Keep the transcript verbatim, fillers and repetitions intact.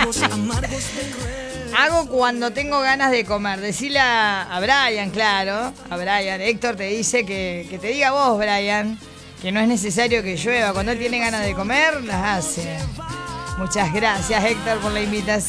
Hago cuando tengo ganas de comer. Decile a, a Brian, claro. A Brian. Héctor te dice que, que te diga vos, Brian, que no es necesario que llueva. Cuando él tiene ganas de comer, las hace. Muchas gracias, Héctor, por la invitación.